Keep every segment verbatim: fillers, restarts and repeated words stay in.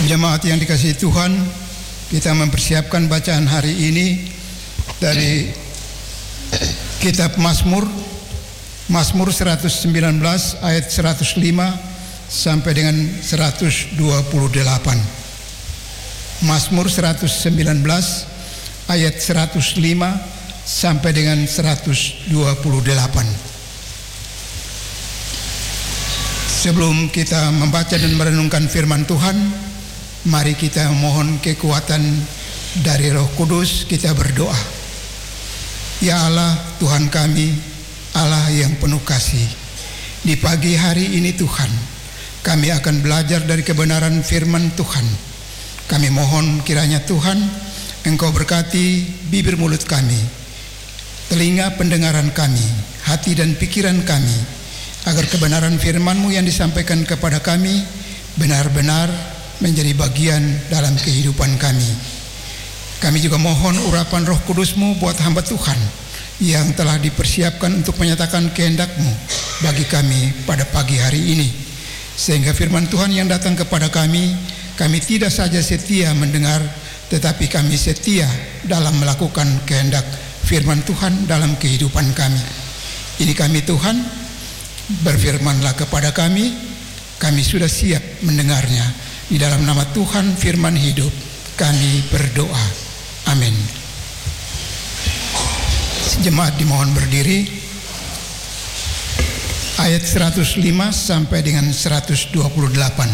Jemaat yang dikasihi Tuhan, kita mempersiapkan bacaan hari ini dari kitab Mazmur, Mazmur seratus sembilan belas ayat seratus lima sampai dengan seratus dua puluh delapan. Mazmur seratus sembilan belas ayat seratus lima sampai dengan seratus dua puluh delapan. Sebelum kita membaca dan merenungkan firman Tuhan, mari kita mohon kekuatan dari Roh Kudus. Kita berdoa. Ya Allah, Tuhan kami, Allah yang penuh kasih, di pagi hari ini Tuhan, kami akan belajar dari kebenaran firman Tuhan. Kami mohon kiranya Tuhan, Engkau berkati bibir mulut kami, telinga pendengaran kami, hati dan pikiran kami, agar kebenaran firman-Mu yang disampaikan kepada kami benar-benar menjadi bagian dalam kehidupan kami. Kami juga mohon urapan Roh Kudus-Mu buat hamba Tuhan yang telah dipersiapkan untuk menyatakan kehendak-Mu bagi kami pada pagi hari ini, sehingga firman Tuhan yang datang kepada kami, kami tidak saja setia mendengar, tetapi kami setia dalam melakukan kehendak firman Tuhan dalam kehidupan kami. Ini kami Tuhan, berfirmanlah kepada kami, kami sudah siap mendengarnya. Di dalam nama Tuhan firman hidup kami berdoa. Amin. Jemaat dimohon berdiri. Ayat seratus lima sampai dengan seratus dua puluh delapan.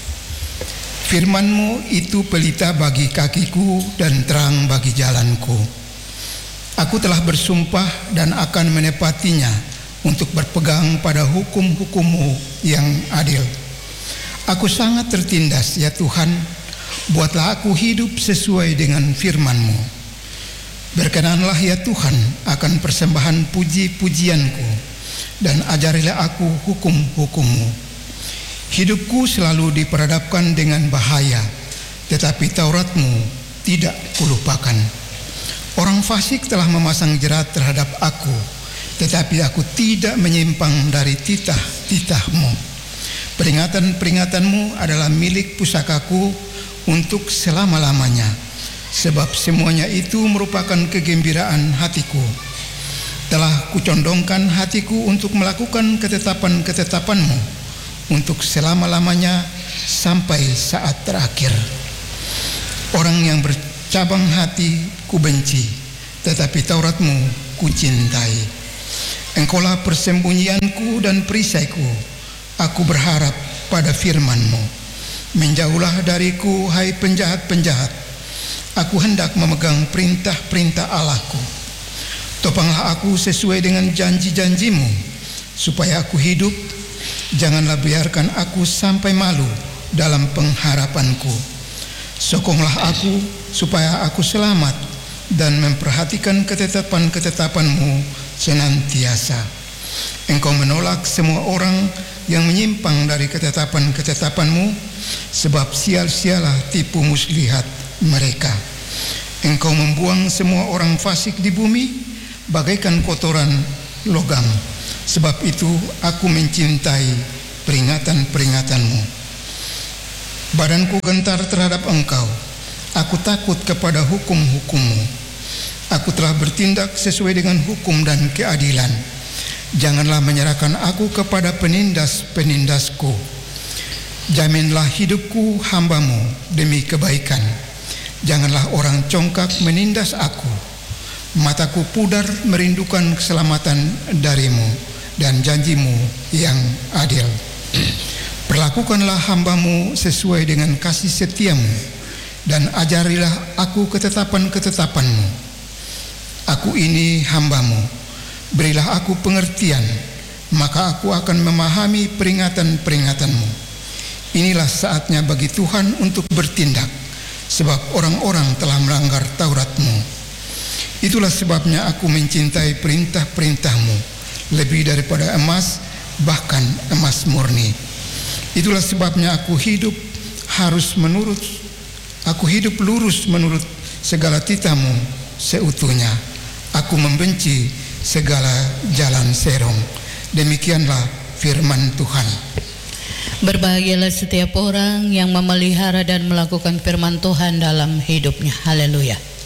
Firman-Mu itu pelita bagi kakiku dan terang bagi jalanku. Aku telah bersumpah dan akan menepatinya untuk berpegang pada hukum-hukum-Mu yang adil. Aku sangat tertindas, ya Tuhan, buatlah aku hidup sesuai dengan firman-Mu. Berkenanlah ya Tuhan akan persembahan puji-pujianku, dan ajarilah aku hukum-hukum-Mu. Hidupku selalu diperhadapkan dengan bahaya, tetapi Taurat-Mu tidak kulupakan. Orang fasik telah memasang jerat terhadap aku, tetapi aku tidak menyimpang dari titah-titah-Mu. Peringatan-peringatan-Mu adalah milik pusakaku untuk selama-lamanya, sebab semuanya itu merupakan kegembiraan hatiku. Telah kucondongkan hatiku untuk melakukan ketetapan-ketetapan-Mu untuk selama-lamanya sampai saat terakhir. Orang yang bercabang hati kubenci, tetapi Taurat-Mu kucintai. Engkaulah persembunyianku dan perisaiku. Aku berharap pada firman-Mu. Menjauhlah dariku, hai penjahat-penjahat. Aku hendak memegang perintah-perintah Allahku. Topanglah aku sesuai dengan janji-janji-Mu, supaya aku hidup. Janganlah biarkan aku sampai malu dalam pengharapanku. Sokonglah aku supaya aku selamat dan memperhatikan ketetapan-ketetapan-Mu senantiasa. Engkau menolak semua orang yang menyimpang dari ketetapan-ketetapan-Mu, sebab sial-sialah tipu muslihat mereka. Engkau membuang semua orang fasik di bumi bagaikan kotoran logam. Sebab itu aku mencintai peringatan-peringatan-Mu. Badanku gentar terhadap Engkau. Aku takut kepada hukum-hukum-Mu. Aku telah bertindak sesuai dengan hukum dan keadilan. Janganlah menyerahkan aku kepada penindas-penindasku. Jaminlah hidupku hamba-Mu demi kebaikan. Janganlah orang congkak menindas aku. Mataku pudar merindukan keselamatan dari-Mu dan janji-Mu yang adil. Perlakukanlah hamba-Mu sesuai dengan kasih setia-Mu, dan ajarilah aku ketetapan-ketetapan-Mu. Aku ini hamba-Mu, berilah aku pengertian, maka aku akan memahami peringatan-peringatan-Mu. Inilah saatnya bagi Tuhan untuk bertindak, sebab orang-orang telah melanggar Taurat-Mu. Itulah sebabnya aku mencintai perintah-perintah-Mu lebih daripada emas, bahkan emas murni. Itulah sebabnya aku hidup harus menurut, aku hidup lurus menurut segala titah-Mu seutuhnya. Aku membenci segala jalan serong. Demikianlah firman Tuhan. Berbahagialah setiap orang yang memelihara dan melakukan firman Tuhan dalam hidupnya. Haleluya.